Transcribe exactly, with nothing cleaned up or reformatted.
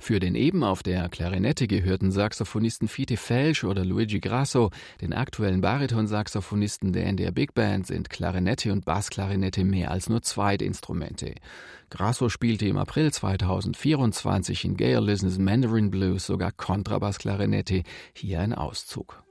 Für den eben auf der Klarinette gehörten Saxophonisten Vite Felsch oder Luigi Grasso, den aktuellen Baritonsaxophonisten der N D R Big Band, sind Klarinette und Bassklarinette mehr als nur Zweitinstrumente. Grasso spielte im April zweitausendvierundzwanzig in Gaye Listens Mandarin Blues sogar Kontrabassklarinette, hier ein Auszug.